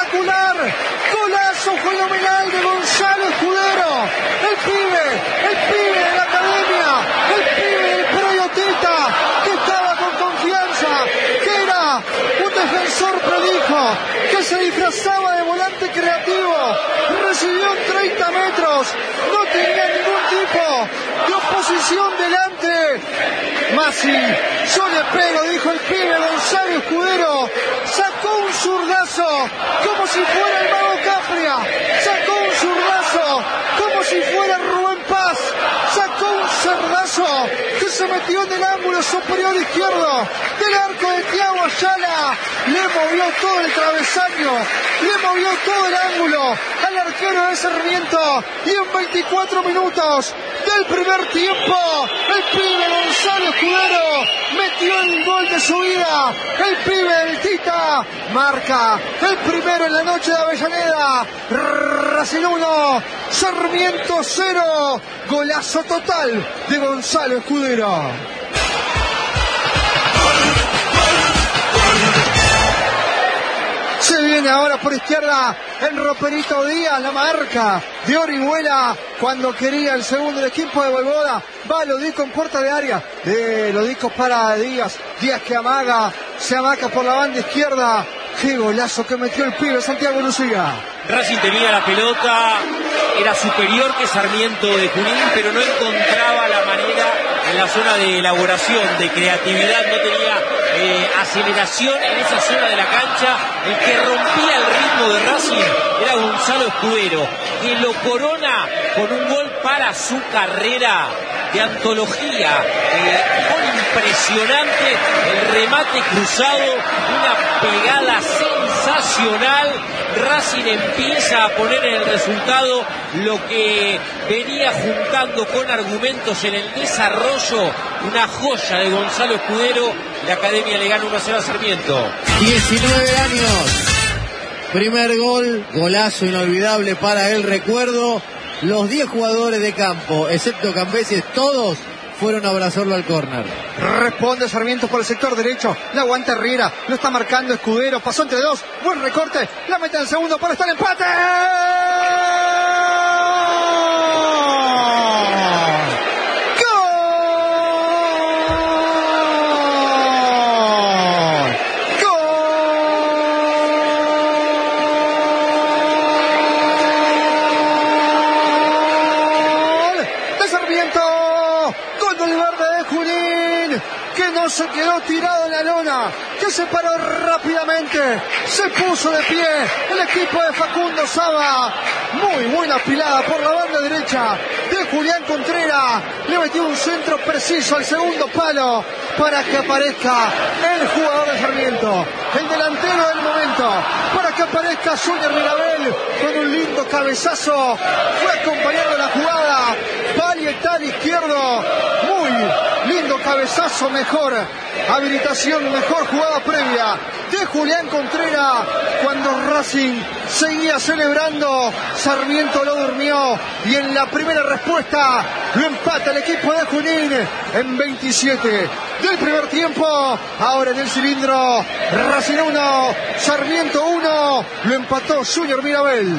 espectacular. Golazo fenomenal de Gonzalo Escudero. El pibe de la academia, el pibe del Proyotita, que estaba con confianza, que era un defensor prolijo, que se disfrazaba de volante creativo, recibió en 30 metros, no tenía ningún tipo de oposición delante. Masi, yo le pego, dijo el pibe Gonzalo Escudero, sacó un zurdazo como si fuera el mago Capria, sacó un zurdazo como si fuera Rubén Paz, sacó un cerdazo que se metió en el ángulo superior izquierdo del arco de Thiago Ayala, le movió todo el travesaño, le movió todo el ángulo al arquero de Sarmiento, y en 24 minutos del primer tiempo el pibe Gonzalo Escudero metió el gol de su vida. El pibe del Tita marca el primero en la noche de Avellaneda. Racing 1, Sarmiento 0. Golazo total de Gonzalo Escudero. Se viene ahora por izquierda el Roperito Díaz, la marca de Orihuela cuando quería el segundo del equipo de Voivoda. Va Lodico en puerta de área. Lodico para Díaz. Díaz que amaga, se amaca por la banda izquierda. Qué golazo que metió el pibe Santiago Lucía. Racing tenía la pelota, era superior que Sarmiento de Junín, pero no encontraba la manera en la zona de elaboración, de creatividad, no tenía aceleración en esa zona de la cancha. El que rompía el ritmo de Racing era Gonzalo Escudero, que lo corona con un gol para su carrera de antología. Gol impresionante, el remate cruzado, una pegada sensacional. Racing empieza a poner en el resultado lo que venía juntando con argumentos en el desarrollo. Una joya de Gonzalo Escudero. La academia le gana 1-0 a Sarmiento. 19 años. Primer gol, golazo inolvidable para el recuerdo. Los 10 jugadores de campo, excepto Cambeses, todos fueron a abrazarlo al córner. Responde Sarmiento por el sector derecho, la aguanta Herrera, lo está marcando Escudero, pasó entre dos, buen recorte, la mete en el segundo para estar empate. Se quedó tirado en la lona, que se paró rápidamente, se puso de pie el equipo de Facundo Saba. Muy buena pilada por la banda derecha de Julián Contreras, le metió un centro preciso al segundo palo para que aparezca el jugador de Sarmiento, el delantero del momento, para que aparezca Junior Mirabel con un lindo cabezazo, fue acompañando la jugada, parietal izquierdo, muy lindo cabezazo, mejor habilitación, mejor jugada previa de Julián Contreras cuando Racing seguía celebrando. Sarmiento lo durmió y en la primera respuesta lo empata el equipo de Junín en 27 del primer tiempo. Ahora en el cilindro, Racing 1, Sarmiento 1, lo empató Junior Mirabel.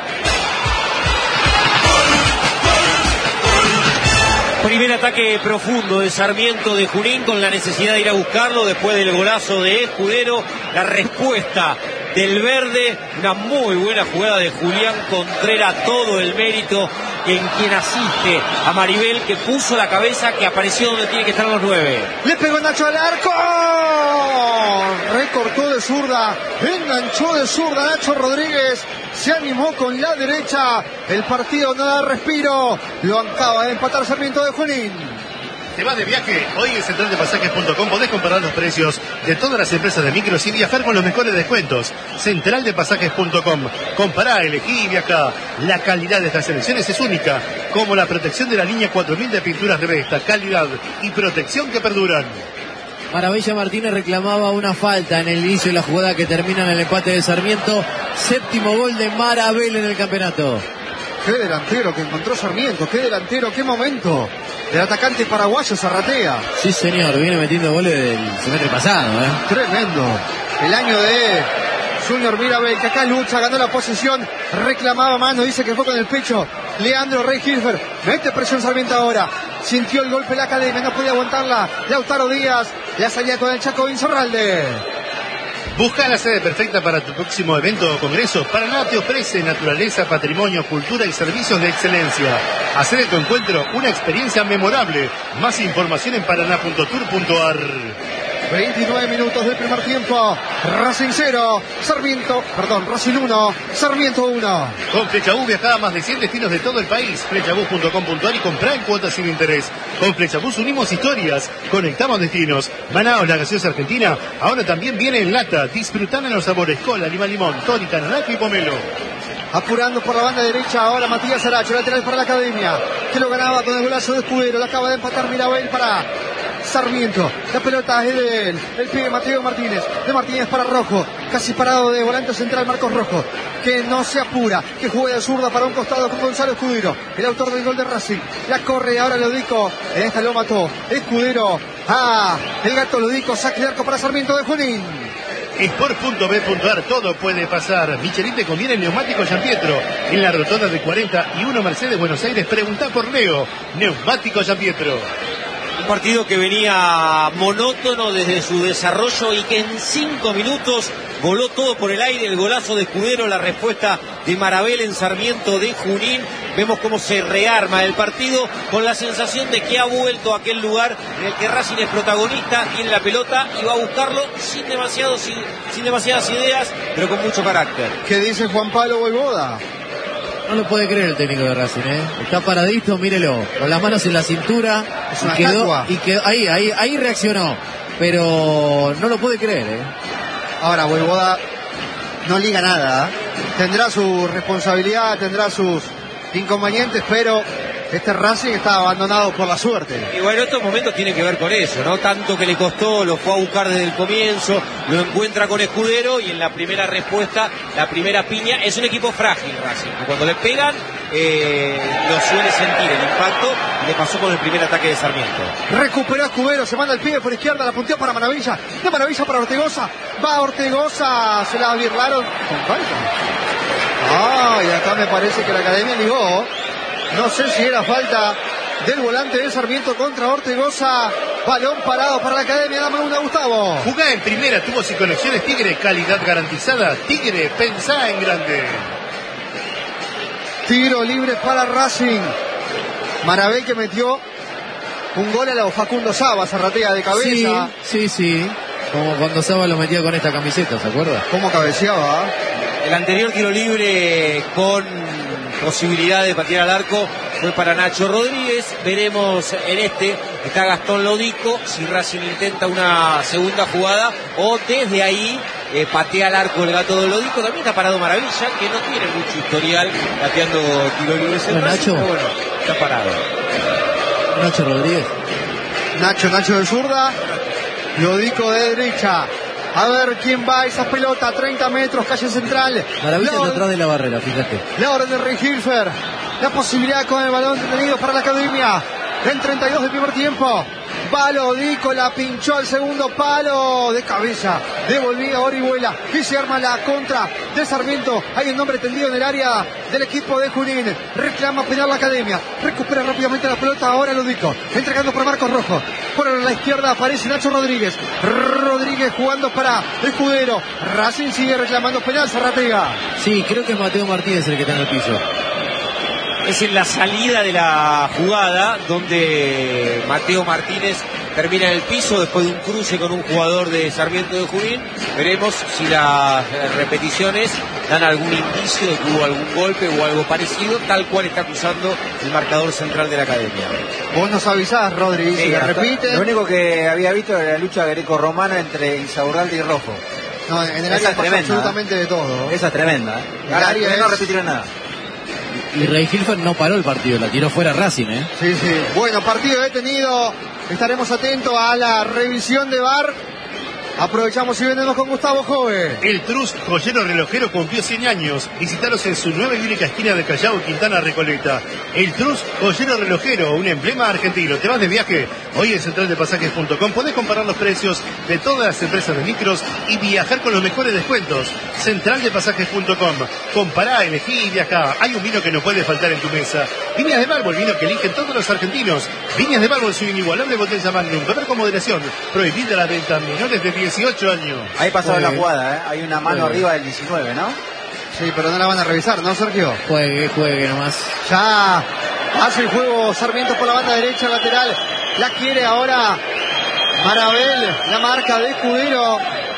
Primer ataque profundo de Sarmiento de Junín con la necesidad de ir a buscarlo después del golazo de Escudero. La respuesta del verde, una muy buena jugada de Julián Contreras, todo el mérito en quien asiste a Maribel, que puso la cabeza, que apareció donde tiene que estar los 9. Le pegó Nacho al arco, recortó de zurda, enganchó de zurda Nacho Rodríguez, se animó con la derecha, el partido no da respiro, lo acaba de empatar Sarmiento de Junín. ¿Te vas de viaje? Hoy en centraldepasajes.com podés comparar los precios de todas las empresas de micros y viajar con los mejores descuentos. Centraldepasajes.com. Compará, elegí y viajá. La calidad de estas selecciones es única, como la protección de la línea 4000 de pinturas Revesta, calidad y protección que perduran. Maravilla Martínez reclamaba una falta en el inicio de la jugada que termina en el empate de Sarmiento. Séptimo gol de Marabel en el campeonato. Qué delantero que encontró Sarmiento, qué delantero, qué momento. El atacante paraguayo Zarratea. Sí, señor, viene metiendo goles del semestre pasado, Tremendo. El año de Junior Mirabel, que acá lucha, ganó la posición, reclamaba mano, dice que fue con el pecho. Leandro Rey Hilfer, mete presión Sarmiento ahora. Sintió el golpe la Academia, no podía aguantarla. Lautaro Díaz, la salida con el Chaco Insaurralde. Busca la sede perfecta para tu próximo evento o congreso. Paraná te ofrece naturaleza, patrimonio, cultura y servicios de excelencia. Hacer de tu encuentro una experiencia memorable. Más información en paraná.tour.ar. 29 minutos del primer tiempo. Racing 0, Racing 1, Sarmiento 1. Con Flechabús viajá a más de 100 destinos de todo el país. Flechabús.com.ar y comprá en cuotas sin interés. Con Flechabús unimos historias, conectamos destinos. Manaos, la gaseosa argentina, ahora también viene en lata. Disfrutá en los sabores cola, limón, tónica, naranja y pomelo. Apurando por la banda derecha ahora Matías Aracho, lateral para la Academia, que lo ganaba con el golazo de Escudero. La acaba de empatar Mirabel para Sarmiento. La pelota es de él, el pibe Mateo Martínez. De Martínez para Rojo, casi parado de volante central Marcos Rojo, que no se apura, que juega de zurda para un costado con Gonzalo Escudero, el autor del gol de Racing. La corre ahora Lodico, en esta lo mató Escudero. El gato Lodico, saque de arco para Sarmiento de Junín. Sport.b.ar, todo puede pasar. Michelin te conviene el neumático Giampietro. En la rotonda de 41 Mercedes Buenos Aires, preguntá por Leo. Neumático Giampietro. Un partido que venía monótono desde su desarrollo y que en 5 minutos voló todo por el aire. El golazo de Escudero, la respuesta de Marabel en Sarmiento de Junín. Vemos cómo se rearma el partido con la sensación de que ha vuelto a aquel lugar en el que Racing es protagonista, tiene la pelota y va a buscarlo sin demasiadas ideas, pero con mucho carácter. ¿Qué dice Juan Pablo Voivoda? No lo puede creer el técnico de Racing, ¿eh? Está paradito, mírelo, con las manos en la cintura. Es una estatua. Y quedó, ahí reaccionó, pero no lo puede creer, ¿eh? Ahora Voivoda no liga nada, ¿eh? Tendrá su responsabilidad, tendrá sus inconvenientes, pero este Racing está abandonado por la suerte. Y bueno, estos momentos tienen que ver con eso, ¿no? Tanto que le costó, lo fue a buscar desde el comienzo, lo encuentra con Escudero y en la primera respuesta, la primera piña, es un equipo frágil Racing. Cuando le pegan, lo suele sentir el impacto, y le pasó con el primer ataque de Sarmiento. Recuperó Escudero, se manda el pibe por izquierda, la punteó para Maravilla, de Maravilla para Ortegoza, va Ortegoza, se la birlaron con falta. Y acá me parece que la Academia ligó. No sé si era falta del volante de Sarmiento contra Ortegoza. Balón parado para la Academia. Dame una, Gustavo. Jugá en primera, tubos y conexiones Tigre, calidad garantizada. Tigre, pensá en grande. Tiro libre para Racing. Marabel que metió un gol a la Facundo Saba, zarratea de cabeza. Sí. Como cuando Saba lo metía con esta camiseta, ¿se acuerda? ¿Cómo cabeceaba? El anterior tiro libre con posibilidad de patear al arco fue para Nacho Rodríguez. Veremos en este, está Gastón Lodico, si Racing intenta una segunda jugada o desde ahí patea al arco el gato de Lodico. También está parado Maravilla, que no tiene mucho historial pateando tiro libres en Racing, Nacho. pero bueno, está parado. Nacho Rodríguez. Nacho de zurda, Lodico de derecha. A ver quién va a esa pelota, 30 metros, calle central. Maravilla está atrás de la barrera, fíjate. La orden de Rey Hilfer. La posibilidad con el balón detenido para la Academia. En 32 del primer tiempo. Va Lodico, la pinchó al segundo palo de cabeza. Devolvía Orihuela y se arma la contra de Sarmiento. Hay un hombre tendido en el área del equipo de Junín. Reclama penal la Academia. Recupera rápidamente la pelota ahora Lodico. Entregando para Marcos Rojo. Por la izquierda aparece Nacho Rodríguez. Rodríguez jugando para Escudero. Racing sigue reclamando penal, Zarratega. Sí, creo que es Mateo Martínez el que está en el piso. Es en la salida de la jugada donde Mateo Martínez termina en el piso después de un cruce con un jugador de Sarmiento de Junín. Veremos si las repeticiones dan algún indicio de que hubo algún golpe o algo parecido, tal cual está acusando el marcador central de la Academia. Vos nos avisás, Rodri, si repite. Lo único que había visto era la lucha greco-romana entre Insaurralde y Rojo. No, en el área pasó absolutamente de todo. Esa es tremenda. Ahora no repitieron nada. Y Rey Hilfer no paró el partido, la tiró fuera Racing, ¿eh? Sí. Bueno, partido detenido. Estaremos atentos a la revisión de VAR. Aprovechamos y vendemos con Gustavo Jove. El Trus Joyero Relojero cumplió 100 años. Visítalos en su nueva y única esquina de Callao, Quintana, Recoleta. El Trus Joyero Relojero, un emblema argentino. ¿Te vas de viaje? Hoy en centraldepasajes.com podés comparar los precios de todas las empresas de micros y viajar con los mejores descuentos. Centraldepasajes.com. Compará, elegí y viajá. Hay un vino que no puede faltar en tu mesa. Viñas de Mármol, vino que eligen todos los argentinos. Viñas de Mármol, su inigualable botella Magnum. Beber con moderación. Prohibida la venta a menores de 18 años. Ahí pasaba la jugada, ¿eh? Hay una mano arriba del 19, ¿no? Sí, pero no la van a revisar, ¿no, Sergio? Juegue nomás. Ya hace el juego Sarmiento por la banda derecha lateral. La quiere ahora Marabel, la marca de Escudero.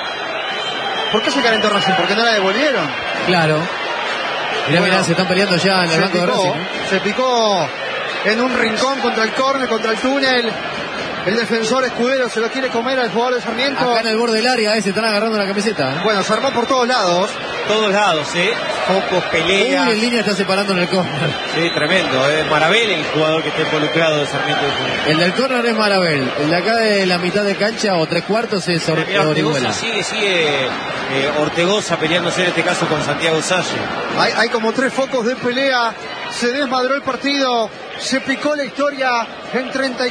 ¿Por qué se calentó Racing? ¿Por qué no la devolvieron? Claro. Mirá, Bueno, se están peleando ya en el banco de Racing. Se picó en un rincón contra el córner, contra el túnel. El defensor Escudero se lo quiere comer al jugador de Sarmiento. Acá en el borde del área, se están agarrando la camiseta. Bueno, se armó por todos lados. Todos lados, focos, peleas. Uy, en línea está separando en el córner. Sí, tremendo. Marabel, el jugador que está involucrado de Sarmiento de Junín. El del córner es Marabel. El de acá de la mitad de cancha o 3/4 es Ortegoza. Orihuela. Sigue Ortegoza peleándose en este caso con Santiago Salle. Hay como 3 focos de pelea. Se desmadró el partido. Se picó la historia en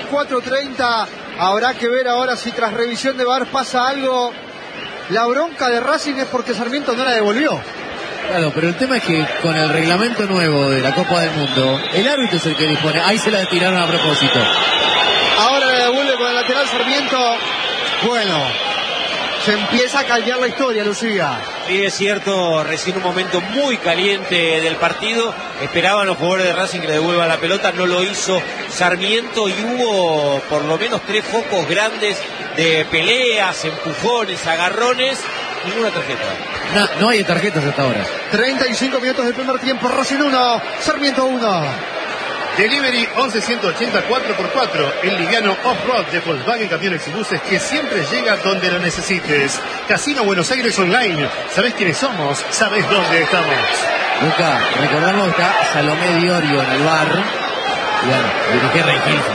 34-30. Habrá que ver ahora si tras revisión de VAR pasa algo. La bronca de Racing es porque Sarmiento no la devolvió. Claro, pero el tema es que con el reglamento nuevo de la Copa del Mundo, el árbitro es el que dispone. Ahí se la tiraron a propósito. Ahora la devuelve con el lateral Sarmiento. Bueno, se empieza a caldear la historia, Lucía. Sí, es cierto, recién un momento muy caliente del partido. Esperaban los jugadores de Racing que le devuelvan la pelota, no lo hizo Sarmiento y hubo por lo menos 3 focos grandes de peleas, empujones, agarrones, ninguna tarjeta. No hay tarjetas hasta ahora. 35 minutos del primer tiempo, Racing 1, Sarmiento 1. Delivery 11-180 4x4, el liviano off-road de Volkswagen Camiones y Buses que siempre llega donde lo necesites. Casino Buenos Aires Online, ¿sabés quiénes somos? ¿Sabés dónde estamos? Luca, recordamos que está Salomé Diorio en el bar. Y bueno, dirige Rengifo,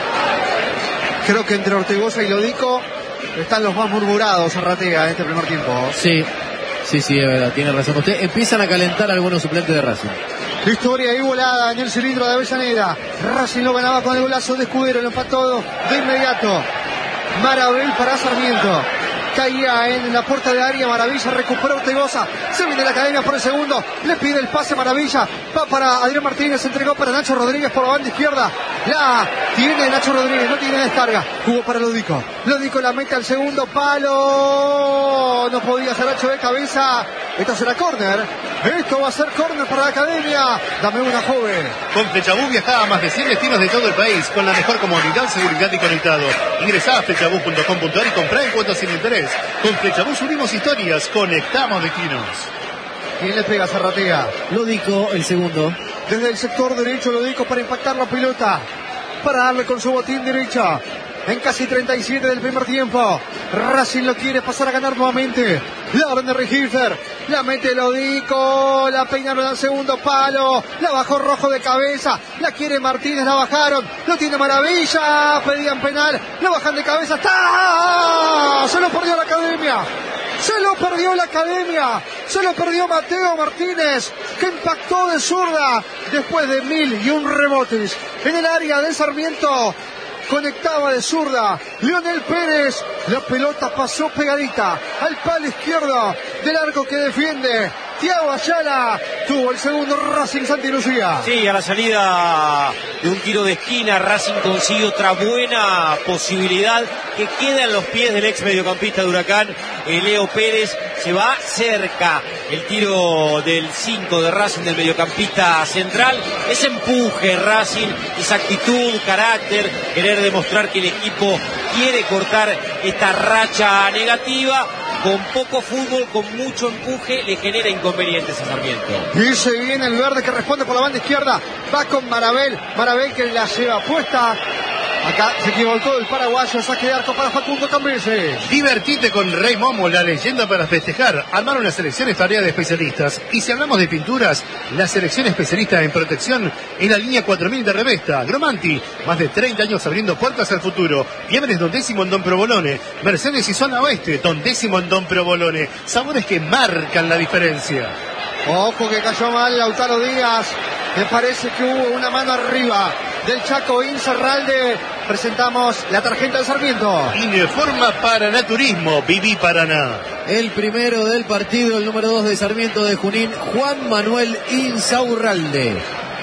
¿no? Creo que entre Ortegoza y Lodico están los más murmurados, Arratea, en este primer tiempo. Sí, es verdad, tiene razón usted. Empiezan a calentar algunos suplentes de Racing. Historia ahí volada en el cilindro de Avellaneda. Racing lo ganaba con el golazo de Escudero, lo empató de inmediato. Marabel para Sarmiento. Caía en la puerta de área, Maravilla, recuperó Ortegoza, se viene la academia por el segundo, le pide el pase Maravilla, va para Adrián Martínez, entregó para Nacho Rodríguez por la banda izquierda, la tiene Nacho Rodríguez, no tiene descarga, jugó para Lodico la mete al segundo palo, no podía ser Nacho de cabeza, esto será córner, esto va a ser córner para la academia, dame una joven. Con Flechabús viajaba a más de 100 destinos de todo el país, con la mejor comodidad, seguridad y conectado. Ingresá a flechabús.com.ar y comprá en cuotas sin interés. Con Flechabús unimos historias, conectamos destinos. ¿Quién le pega a Zarratea? Lodico, el segundo. Desde el sector derecho Lodico para impactar la pelota, para darle con su botín derecha. En casi 37 del primer tiempo, Racing lo quiere pasar a ganar nuevamente. La orden de Regilfer, la mete Lodico, la peinaron al segundo palo, la bajó Rojo de cabeza, la quiere Martínez, la bajaron, lo tiene Maravilla, pedían penal, lo bajan de cabeza, ¡está! Se lo perdió la academia. Se lo perdió la academia, se lo perdió Mateo Martínez, que impactó de zurda después de 1001 rebotes en el área de Sarmiento. Conectaba de zurda Leonel Pérez, la pelota pasó pegadita al palo izquierdo del arco que defiende Thiago Ayala. Tuvo el segundo Racing Santi Lucía. Sí, a la salida de un tiro de esquina Racing consigue otra buena posibilidad que queda en los pies del ex mediocampista de Huracán, Leo Pérez. Se va cerca el tiro del 5 de Racing, del mediocampista central. Ese empuje Racing, esa actitud, carácter, querer demostrar que el equipo quiere cortar esta racha negativa. Con poco fútbol, con mucho empuje, le genera inconvenientes a Sarmiento. Y se viene el verde que responde por la banda izquierda. Va con Marabel. Marabel que la lleva puesta. Acá se equivocó el paraguayo, saque de arco para Facundo Cambese. Divertite con Rey Momo, la leyenda para festejar. Armaron la selección tarea de especialistas. Y si hablamos de pinturas, la selección especialista en protección es la línea 4000 de Revesta. Gromanti, más de 30 años abriendo puertas al futuro. Fiebres Don Décimo en Don Provolone. Mercedes y Zona Oeste, Don Décimo en Don Provolone. Sabores que marcan la diferencia. Ojo que cayó mal Lautaro Díaz. Me parece que hubo una mano arriba del Chaco Insaurralde. Presentamos la tarjeta de Sarmiento. Informa Paraná Turismo, Viví Paraná. El primero del partido, el número 2 de Sarmiento de Junín, Juan Manuel Insaurralde.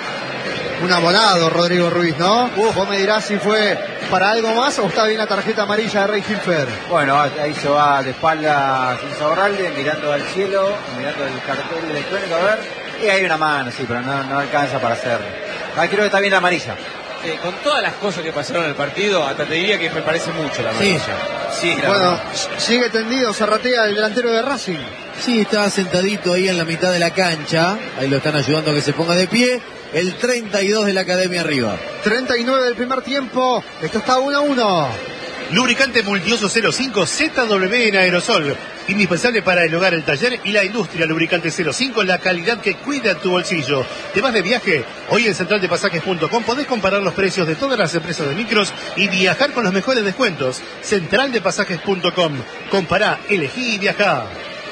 Un abonado Rodrigo Ruiz, ¿no? Vos me dirás si fue para algo más o está bien la tarjeta amarilla de Rey Hilfer. Bueno, ahí se va de espaldas Insaurralde, mirando al cielo, mirando el cartel electrónico, a ver. Y hay una mano, sí, pero no alcanza para hacer. Creo que está bien la amarilla. Con todas las cosas que pasaron en el partido, hasta te diría que me parece mucho la amarilla. Sí, bueno, sigue tendido, Zarratea, el delantero de Racing. Sí, está sentadito ahí en la mitad de la cancha. Ahí lo están ayudando a que se ponga de pie. El 32 de la Academia arriba. 39 del primer tiempo. Esto está 1-1. Lubricante multiuso 05 ZW en aerosol. Indispensable para el hogar, el taller y la industria. Lubricante 05, la calidad que cuida tu bolsillo. ¿Te vas de viaje? Hoy en centraldepasajes.com podés comparar los precios de todas las empresas de micros y viajar con los mejores descuentos. Centraldepasajes.com. Compará, elegí y viajá.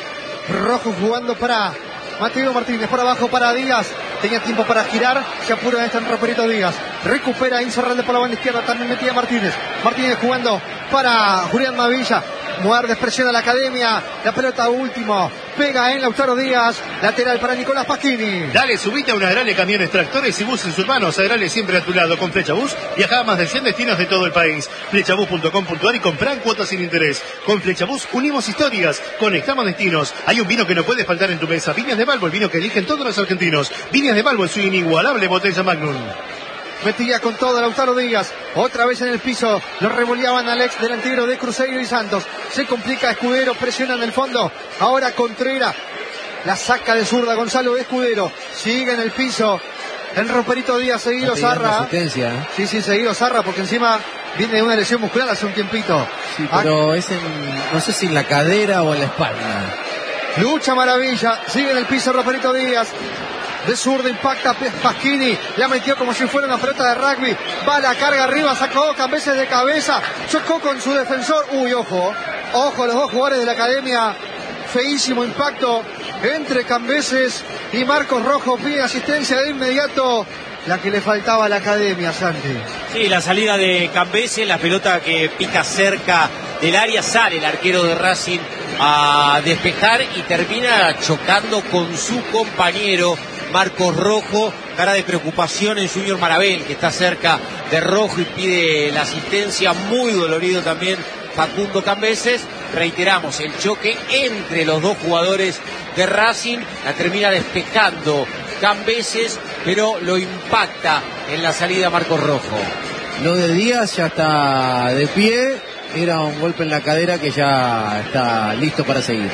Rojo jugando para Mateo Martínez, por abajo para Díaz. Tenía tiempo para girar, se apura en Roperito Díaz. Recupera Insaurralde por la banda izquierda, también metía Martínez. Martínez jugando para Julián Mavilla. Muerde, presiona la Academia. La pelota último. Pega en Lautaro Díaz. Lateral para Nicolás Pasquini. Dale, subite a una Agrale Camiones, Tractores y Buses Urbanos. Agrale siempre a tu lado con Flecha Bus. Viaja a más de 100 destinos de todo el país. Flechabus.com.ar y compran cuotas sin interés. Con Flecha Bus unimos historias. Conectamos destinos. Hay un vino que no puede faltar en tu mesa. Viñas de Balbo, el vino que eligen todos los argentinos. Viñas de Balbo en su inigualable botella Magnum. Metía con todo Lautaro Díaz. Otra vez en el piso. Lo revoleaban Alex, delantero de Cruzeiro y Santos. Se complica Escudero. Presiona en el fondo. Ahora Contreras. La saca de zurda Gonzalo Escudero. Sigue en el piso. El Roperito Díaz. Seguido Zarra. Sí, seguido Zarra. Porque encima viene de una lesión muscular hace un tiempito. Sí, pero es en, no sé si en la cadera o en la espalda. Lucha Maravilla. Sigue en el piso Roperito Díaz. De zurda impacta Pasquini, la metió como si fuera una pelota de rugby, va la carga arriba, sacó Cambeses de cabeza, chocó con su defensor, ojo los dos jugadores de la Academia, feísimo impacto entre Cambeses y Marcos Rojo, pide asistencia de inmediato, la que le faltaba a la Academia, Santi. Sí, la salida de Cambeses, la pelota que pica cerca del área, sale el arquero de Racing a despejar y termina chocando con su compañero Marcos Rojo. Cara de preocupación en Junior Marabel, que está cerca de Rojo y pide la asistencia. Muy dolorido también Facundo Cambeses. Reiteramos, el choque entre los dos jugadores de Racing, la termina despejando Cambeses, pero lo impacta en la salida Marcos Rojo. Lo de Díaz ya está de pie, era un golpe en la cadera que ya está listo para seguir.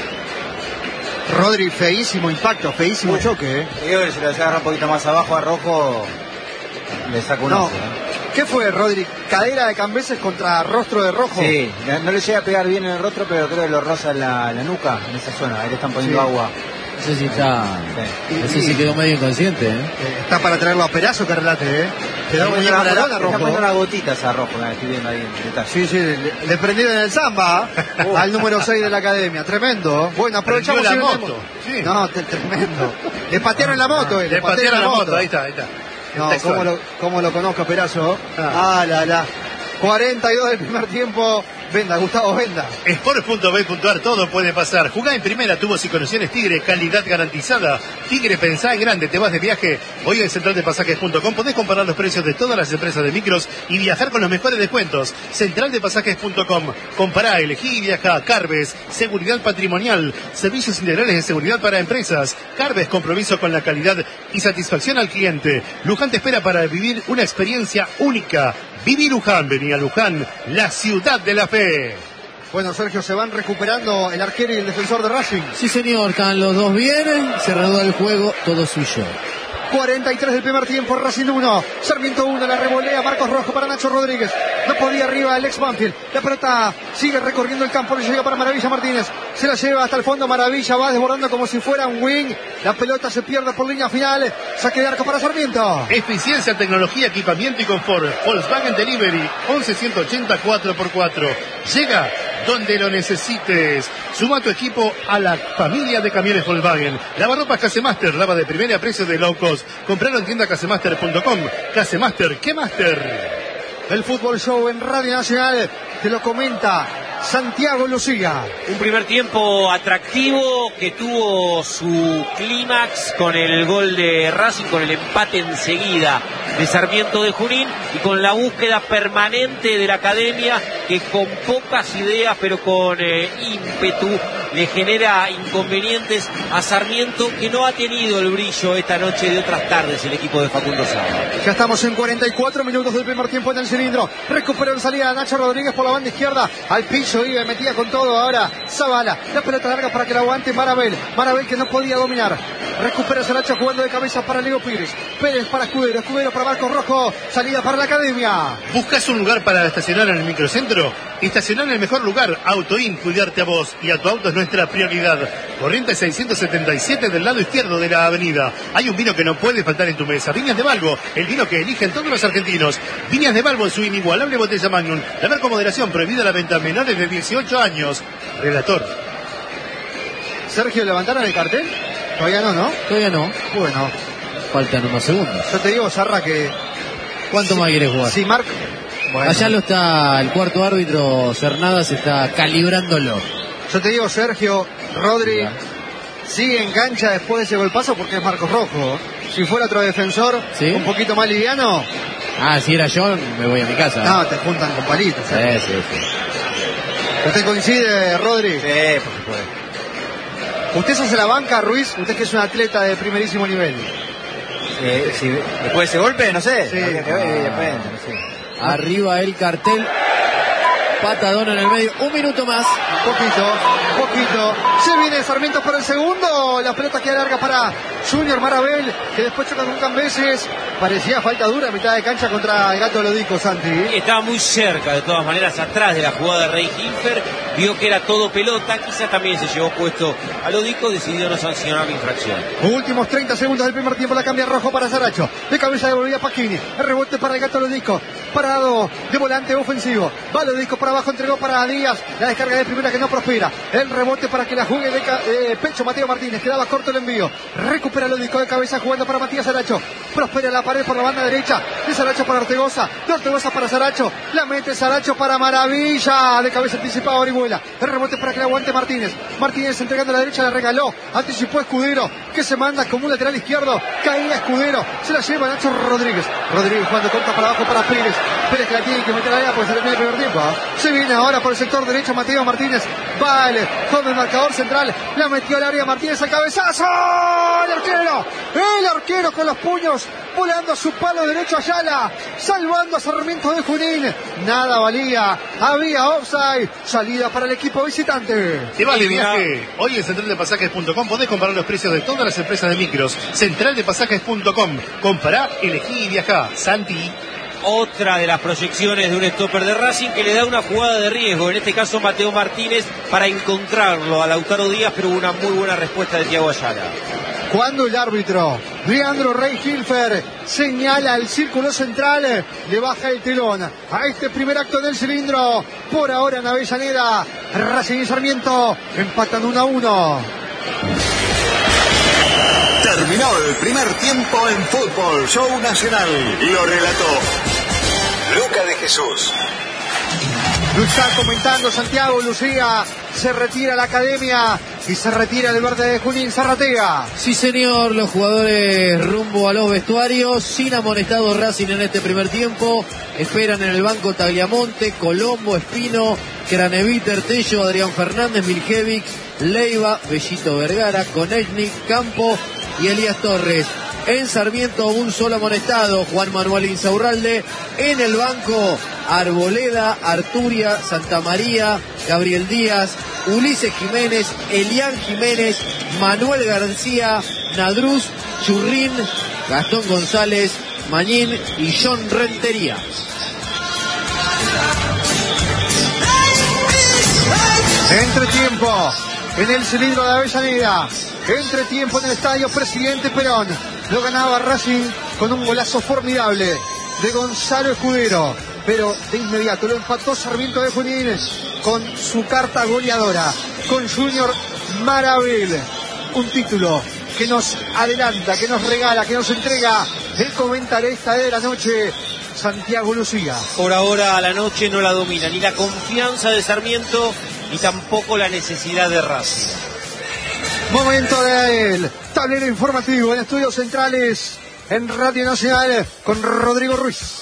Rodri, feísimo impacto, feísimo choque. Yo creo que si le agarra un poquito más abajo a Rojo, le saca un ojo. ¿Qué fue, Rodri? ¿Cadera de Cambeses contra rostro de Rojo? Sí, no le llega a pegar bien en el rostro, pero creo que lo roza en la nuca, en esa zona. Ahí le están poniendo agua. Ese sí está. Ese sí quedó medio inconsciente, está para traerlo a Perazo, Carlate, Quedó muy bien para Rojo. Está poniendo unas gotitas a Rojo, estoy viendo ahí en detalle. Sí, le prendieron el samba al número 6 de la Academia. Tremendo. Bueno, aprovechamos la moto. Sí. No, tremendo. Le patearon la moto, Le patearon la moto, ahí está. No, cómo lo conozco, Perazo. 42 del primer tiempo. Venda, Gustavo, venda. Sport.bet.ar, todo puede pasar. Jugá en primera, tubos y conexiones Tigre, calidad garantizada. Tigre, pensá en grande, te vas de viaje. Hoy en centraldepasajes.com podés comparar los precios de todas las empresas de micros y viajar con los mejores descuentos. Centraldepasajes.com. Compará, elegí y viajá. Carves, seguridad patrimonial, servicios integrales de seguridad para empresas. Carves, compromiso con la calidad y satisfacción al cliente. Luján te espera para vivir una experiencia única. Viví Luján, vení a Luján, la ciudad de la fe. Bueno, Sergio, se van recuperando el arquero y el defensor de Racing. Sí, señor, están los dos bien, se reanuda el juego, todo suyo. 43 del primer tiempo, Racing 1, Sarmiento 1, la revolea Marcos Rojo para Nacho Rodríguez. No podía arriba el ex Banfield. La pelota sigue recorriendo el campo, le llega para Maravilla Martínez. Se la lleva hasta el fondo, Maravilla va desbordando como si fuera un wing. La pelota se pierde por línea final. Saque de arco para Sarmiento. Eficiencia, tecnología, equipamiento y confort. Volkswagen Delivery, 11-180 4x4. Llega donde lo necesites. Suma tu equipo a la familia de camiones Volkswagen. Lavarropas Casemaster, lava de primera a precio de low cost. Compralo en tienda casemaster.com. Casemaster, ¿qué master? El Fútbol Show en Radio Nacional te lo comenta Santiago Lucía. Un primer tiempo atractivo que tuvo su clímax con el gol de Racing, con el empate enseguida de Sarmiento de Junín y con la búsqueda permanente de la academia que con pocas ideas pero con ímpetu le genera inconvenientes a Sarmiento, que no ha tenido el brillo esta noche de otras tardes el equipo de Facundo Saba. Ya estamos en 44 minutos del primer tiempo en el cilindro. Recuperó en salida Nacho Rodríguez por la banda izquierda. Al piso iba, metía con todo ahora Zavala. La pelota larga para que la aguante Marabel. Marabel que no podía dominar. Recupera Saracho jugando de cabeza para Leo Pérez. Pérez para Escudero. Escudero para Marcos Rojo. Salida para la academia. ¿Buscas un lugar para estacionar en el microcentro? Estacionar en el mejor lugar. Autoin, cuidarte a vos y a tu auto es nuestra prioridad. Corrientes 677 del lado izquierdo de la avenida. Hay un vino que no puede faltar en tu mesa. Viñas de Balbo, el vino que eligen todos los argentinos. Viñas de Balbo en su inigualable botella Magnum. La marca moderación, prohibida la venta a menores de 18 años. Relator. Sergio, ¿levantaron el cartel? Todavía no, ¿no? Todavía no. Bueno. Faltan unos segundos. Yo te digo, Zarra, que... ¿Cuánto más quieres jugar? Si Marco... Bueno. Allá lo está el cuarto árbitro, Cernadas está calibrándolo. Yo te digo, Sergio, Rodri sigue en cancha después de ese golpazo porque es Marcos Rojo. Si fuera otro defensor, ¿sí?, un poquito más liviano. Ah, si era yo, me voy a mi casa. No, te juntan con palitos. Sí. ¿Usted coincide, Rodri? Sí, por supuesto. ¿Usted se hace la banca, Ruiz? Usted que es un atleta de primerísimo nivel. Sí, después de ese golpe, no sé. Sí. Depende, no sé. Arriba el cartel. Patadón en el medio. Un minuto más. Poquito. Se viene Sarmiento para el segundo. La pelota queda larga para Junior Marabel, que después choca con Cambeses. Parecía falta dura a mitad de cancha contra el Gato Lodico, Santi. Estaba muy cerca, de todas maneras, atrás de la jugada de Rey Hilfer. Vio que era todo pelota. Quizás también se llevó puesto a Lodico. Decidió no sancionar la infracción. Últimos 30 segundos del primer tiempo. La cambia Rojo para Saracho. De cabeza devolvía Pacchini. El rebote para el Gato Lodico. Parado de volante ofensivo. Va Lodico para abajo, entregó para Díaz. La descarga de primera que no prospera. El rebote para que la juegue de pecho Mateo Martínez. Quedaba corto el envío. Recupera Lodico de cabeza jugando para Matías Saracho. Prospera la pared por la banda derecha. De Saracho para Ortegoza. De Ortegoza para Saracho. La mete Saracho para Maravilla. De cabeza anticipado Orihuela. El rebote para que la aguante Martínez. Martínez entregando a la derecha, la regaló. Anticipó Escudero, que se manda como un lateral izquierdo. Caía Escudero. Se la lleva Nacho Rodríguez. Rodríguez jugando corta para abajo para Pérez. Pérez que la tiene que meter allá porque se le viene el primer tiempo. Se viene ahora por el sector derecho Mateo Martínez. Vale, con el marcador central. La metió al área Martínez al cabezazo. El arquero con los puños. Volando su palo derecho Ayala. Salvando a Sarmiento de Junín. Nada valía. Había offside. Salida para el equipo visitante. Te vas de viaje. Hoy en centraldepasajes.com podés comparar los precios de todas las empresas de micros. Centraldepasajes.com. Compará, elegí y viajá. Santi. Otra de las proyecciones de un stopper de Racing que le da una jugada de riesgo, en este caso Mateo Martínez, para encontrarlo a Lautaro Díaz, pero una muy buena respuesta de Thiago Ayala. Cuando el árbitro Leandro Rey Hilfer señala el círculo central, le baja el telón a este primer acto del cilindro. Por ahora en Avellaneda, Racing y Sarmiento empatan 1-1. Terminó el primer tiempo en Fútbol Show Nacional. Lo relató Luca de Jesús. Lo está comentando Santiago Lucía. Se retira la academia y se retira el verde de Junín Zarratea. Sí, señor, los jugadores rumbo a los vestuarios. Sin amonestado Racing en este primer tiempo. Esperan en el banco Tagliamonte, Colombo, Espino, Craneviter, Tello, Adrián Fernández, Miljevic, Leiva, Bellito Vergara, Konechnik, Campo y Elías Torres. En Sarmiento un solo amonestado, Juan Manuel Insaurralde. En el banco Arboleda, Arturia, Santa María, Gabriel Díaz, Ulises Jiménez, Elian Jiménez, Manuel García, Nadruz, Churrín Gastón González, Mañín y John Rentería. Entretiempo en el cilindro de Avellaneda. Entretiempo en el estadio Presidente Perón. Lo ganaba Racing con un golazo formidable de Gonzalo Escudero. Pero de inmediato lo empató Sarmiento de Junín con su carta goleadora, con Junior Marabel. Un título que nos adelanta, que nos regala, que nos entrega el comentarista de la noche, Santiago Lucía. Por ahora la noche no la domina ni la confianza de Sarmiento ni tampoco la necesidad de Racing. Momento de él, tablero informativo en Estudios Centrales en Radio Nacional con Rodrigo Ruiz.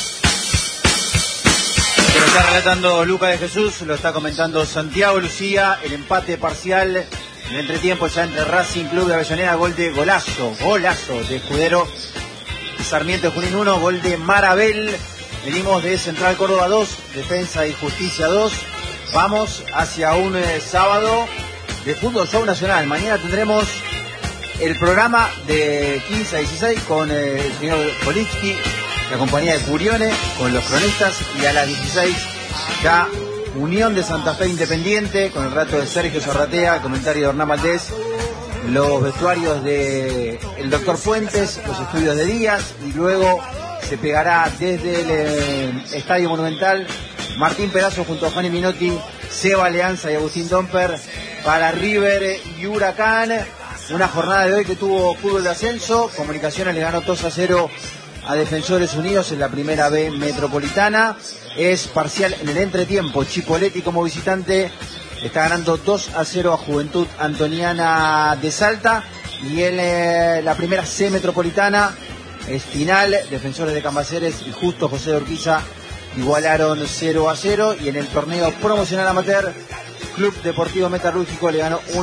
Lo está relatando Luca de Jesús, lo está comentando Santiago Lucía, el empate parcial en el entretiempo ya entre Racing Club de Avellaneda, golazo de Escudero, Sarmiento de Junín 1, gol de Marabel. Venimos de Central Córdoba 2, Defensa y Justicia 2, vamos hacia un sábado de Fútbol Show Nacional. Mañana tendremos el programa de 15 a 16 con el señor Politsky, la compañía de Curione, con los cronistas, y a las 16 ya Unión de Santa Fe Independiente, con el relato de Sergio Zorratea, comentario de Hernán Valdés, los vestuarios de el doctor Fuentes, los estudios de Díaz, y luego se pegará desde el Estadio Monumental Martín Pedazo junto a Fanny Minotti, Seba Alianza y Agustín Domper para River y Huracán. Una jornada de hoy que tuvo fútbol de ascenso. Comunicaciones le ganó 2-0 a Defensores Unidos en la primera B metropolitana. Es parcial en el entretiempo. Chipolletti como visitante está ganando 2-0 a Juventud Antoniana de Salta. Y en la primera C metropolitana es final. Defensores de Cambaceres y Justo José de Urquiza igualaron 0-0. Y en el torneo promocional amateur, Club Deportivo Metalúrgico le ganó